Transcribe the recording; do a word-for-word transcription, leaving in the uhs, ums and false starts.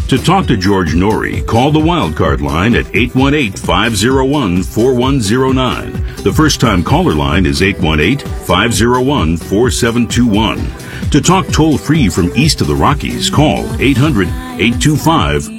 To talk to George Norrie, call the Wildcard line at eight one eight, five oh one, four one oh nine. The first-time caller line is eight one eight, five oh one, four seven two one. To talk toll-free from east of the Rockies, call eight hundred, eight two five,